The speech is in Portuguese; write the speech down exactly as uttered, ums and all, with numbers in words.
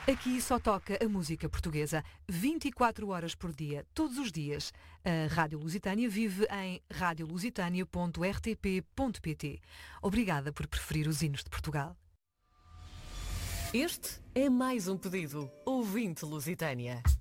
Aqui só toca a música portuguesa, vinte e quatro horas por dia, todos os dias. A Rádio Lusitânia vive em rádio lusitânia ponto r t p ponto p t. Obrigada por preferir os hinos de Portugal. Este é mais um pedido. Ouvinte Lusitânia.